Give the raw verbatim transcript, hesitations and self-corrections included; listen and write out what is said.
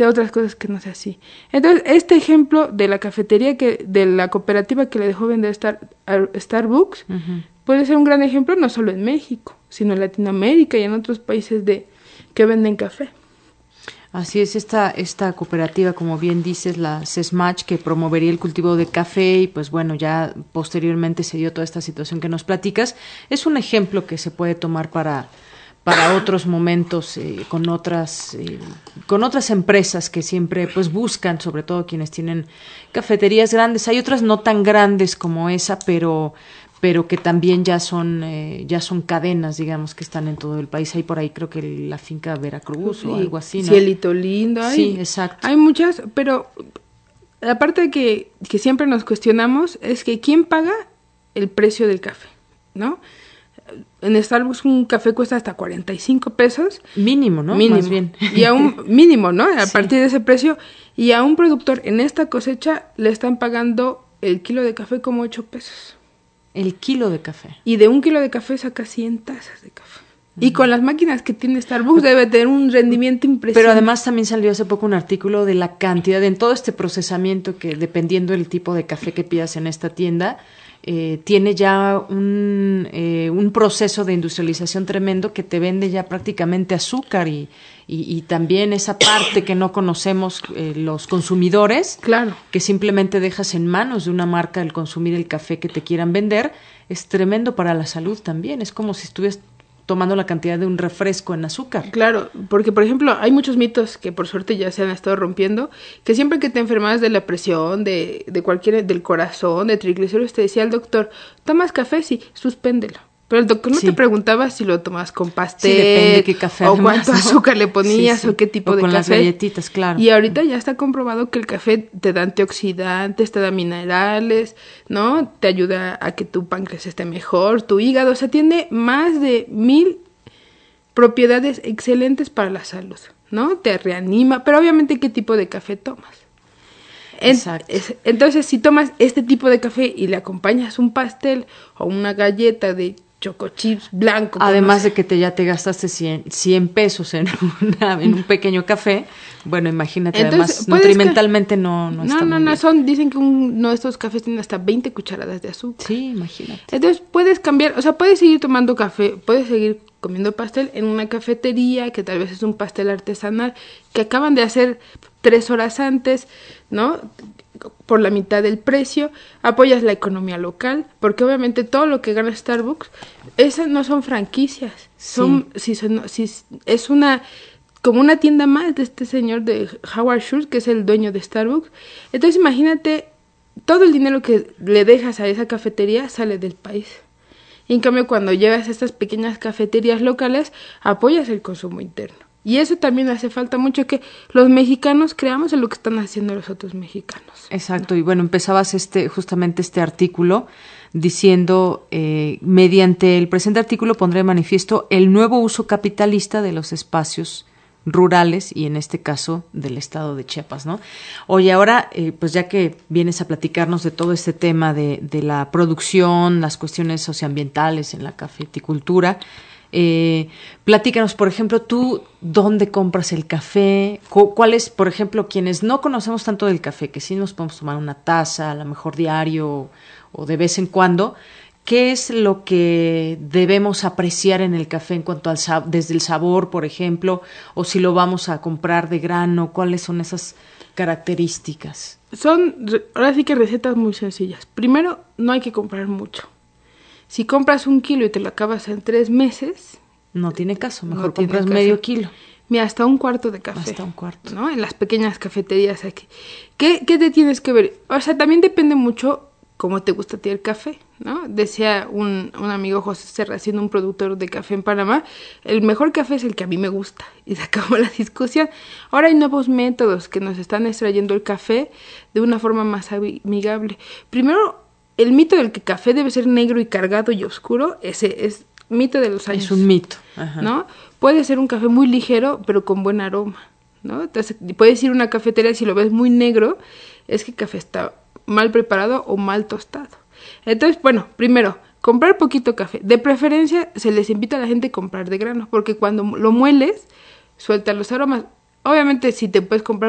este, otras cosas que no sea así. Entonces, este ejemplo de la cafetería, que de la cooperativa que le dejó vender Star, a Starbucks, uh-huh. puede ser un gran ejemplo no solo en México, sino en Latinoamérica y en otros países de que venden café. Así es, esta, esta cooperativa, como bien dices, la SESMACH, que promovería el cultivo de café y pues bueno, ya posteriormente se dio toda esta situación que nos platicas, es un ejemplo que se puede tomar para, para otros momentos eh, con otras eh, con otras empresas que siempre pues buscan, sobre todo quienes tienen cafeterías grandes. Hay otras no tan grandes como esa, pero pero que también ya son eh, ya son cadenas, digamos, que están en todo el país. Hay por ahí creo que la finca Veracruz sí, o algo así, ¿no? Cielito Lindo. Hay, sí, exacto. Hay muchas, pero la parte que, que siempre nos cuestionamos es que ¿quién paga el precio del café? ¿No? En Starbucks un café cuesta hasta cuarenta y cinco pesos. Mínimo, ¿no? Mínimo. Más bien. Y a un mínimo, ¿no? A sí. partir de ese precio. Y a un productor en esta cosecha le están pagando el kilo de café como ocho pesos. El kilo de café. Y de un kilo de café saca cien tazas de café. Uh-huh. Y con las máquinas que tiene Starbucks debe tener un rendimiento impresionante. Pero además también salió hace poco un artículo de la cantidad, en todo este procesamiento que dependiendo del tipo de café que pidas en esta tienda, eh, tiene ya un, eh, un proceso de industrialización tremendo que te vende ya prácticamente azúcar y, y, y también esa parte que no conocemos eh, los consumidores, claro, que simplemente dejas en manos de una marca el consumir el café que te quieran vender, es tremendo para la salud también, es como si estuvieras tomando la cantidad de un refresco en azúcar. Claro, porque por ejemplo hay muchos mitos que por suerte ya se han estado rompiendo, que siempre que te enfermabas de la presión, de, de cualquier, del corazón, de triglicéridos, te decía el doctor, ¿tomas café? Sí, suspéndelo. Pero el doctor no sí. te preguntaba si lo tomabas con pastel, sí, depende de qué café, o además, cuánto ¿no? azúcar le ponías, sí, sí. o qué tipo o de con café. Las galletitas, claro. Y ahorita ya está comprobado que el café te da antioxidantes, te da minerales, ¿no? Te ayuda a que tu páncreas esté mejor, tu hígado, o sea, tiene más de mil propiedades excelentes para la salud, ¿no? Te reanima, pero obviamente ¿qué tipo de café tomas? En, es, entonces, si tomas este tipo de café y le acompañas un pastel o una galleta de choco chips blanco. Además no sé. de que te, ya te gastaste cien pesos en, una, en un pequeño café, bueno, imagínate, entonces, además, nutrimentalmente ca- no, no está No, no, muy no, bien. son, dicen que un, uno de estos cafés tiene hasta veinte cucharadas de azúcar. Sí, imagínate. Entonces, puedes cambiar, o sea, puedes seguir tomando café, puedes seguir comiendo pastel en una cafetería, que tal vez es un pastel artesanal, que acaban de hacer tres horas antes, ¿no? Por la mitad del precio, apoyas la economía local, porque obviamente todo lo que gana Starbucks, esas no son franquicias, son, sí. si, son, si es una, como una tienda más de este señor de Howard Schultz, que es el dueño de Starbucks. Entonces imagínate, todo el dinero que le dejas a esa cafetería sale del país. Y en cambio, cuando llegas a estas pequeñas cafeterías locales, apoyas el consumo interno. Y eso también hace falta mucho, que los mexicanos creamos en lo que están haciendo los otros mexicanos. Exacto, ¿no? Y bueno, empezabas este justamente este artículo diciendo, eh, mediante el presente artículo pondré de manifiesto el nuevo uso capitalista de los espacios rurales y en este caso del estado de Chiapas, ¿no? Oye, ahora, eh, pues ya que vienes a platicarnos de todo este tema de, de la producción, las cuestiones socioambientales en la cafeticultura, Eh, platícanos, por ejemplo, tú, ¿dónde compras el café? ¿Cuál es, por ejemplo, quienes no conocemos tanto del café, que sí nos podemos tomar una taza, a lo mejor diario o, o de vez en cuando, qué es lo que debemos apreciar en el café en cuanto al sab- desde el sabor, por ejemplo, o si lo vamos a comprar de grano, cuáles son esas características? Son, ahora sí que recetas muy sencillas. Primero, no hay que comprar mucho. Si compras un kilo y te lo acabas en tres meses... No tiene caso, mejor no compras caso. medio kilo. Mira, hasta un cuarto de café. Hasta un cuarto. ¿No? En las pequeñas cafeterías aquí. ¿Qué, qué te tienes que ver? O sea, también depende mucho cómo te gusta a ti el café, ¿no? Decía un, un amigo, José Serra, siendo un productor de café en Panamá, el mejor café es el que a mí me gusta. Y se acabó la discusión. Ahora hay nuevos métodos que nos están extrayendo el café de una forma más amigable. Primero, el mito del que café debe ser negro y cargado y oscuro, ese es mito de los años. Es un mito. Ajá. ¿No? Puede ser un café muy ligero, pero con buen aroma, ¿no? Entonces, puedes ir a una cafetería, si lo ves muy negro, es que el café está mal preparado o mal tostado. Entonces, bueno, primero, comprar poquito café. De preferencia, se les invita a la gente a comprar de grano, porque cuando lo mueles, suelta los aromas. Obviamente, si te puedes comprar